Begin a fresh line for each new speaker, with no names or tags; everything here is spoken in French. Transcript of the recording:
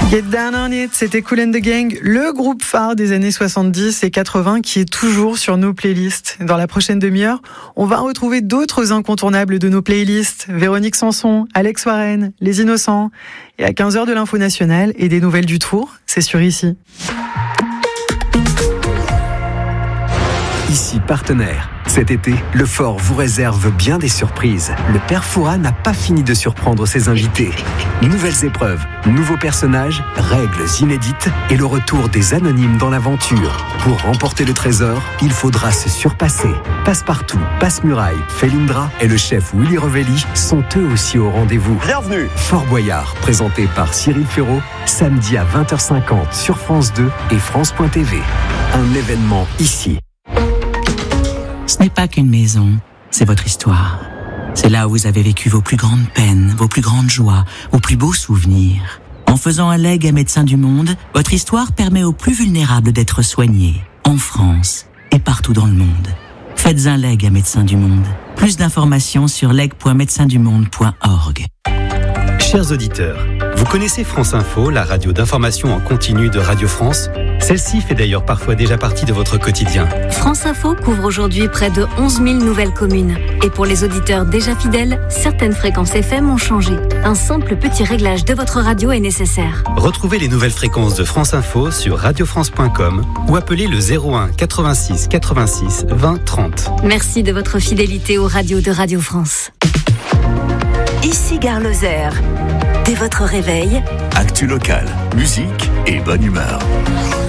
Get Down on It, c'était Kool and the Gang, le groupe phare des années 70 et 80 qui est toujours sur nos playlists. Dans la prochaine demi-heure, on va retrouver d'autres incontournables de nos playlists. Véronique Sanson, Alex Warren, Les Innocents. Et à 15h de l'info nationale et des nouvelles du Tour, c'est sur Ici.
Ici partenaire. Cet été, le Fort vous réserve bien des surprises. Le père Fouras n'a pas fini de surprendre ses invités. Nouvelles épreuves, nouveaux personnages, règles inédites et le retour des anonymes dans l'aventure. Pour remporter le trésor, il faudra se surpasser. Passepartout, Passe-Muraille, Felindra et le chef Willy Revelli sont eux aussi au rendez-vous.
Bienvenue.
Fort Boyard, présenté par Cyril Ferraud, samedi à 20h50 sur France 2 et France.tv. Un événement ici.
Ce n'est pas qu'une maison, c'est votre histoire. C'est là où vous avez vécu vos plus grandes peines, vos plus grandes joies, vos plus beaux souvenirs. En faisant un legs à Médecins du Monde, votre histoire permet aux plus vulnérables d'être soignés, en France et partout dans le monde. Faites un legs à Médecins du Monde. Plus d'informations sur leg.médecindumonde.org.
Chers auditeurs, vous connaissez France Info, la radio d'information en continu de Radio France ? Celle-ci fait d'ailleurs parfois déjà partie de votre quotidien.
France Info couvre aujourd'hui près de 11 000 nouvelles communes. Et pour les auditeurs déjà fidèles, certaines fréquences FM ont changé. Un simple petit réglage de votre radio est nécessaire.
Retrouvez les nouvelles fréquences de France Info sur radiofrance.com ou appelez le 01 86 86 20 30.
Merci de votre fidélité aux radios de Radio France.
Ici Gare Lozère. Dès votre réveil,
Actu locale, musique et bonne humeur.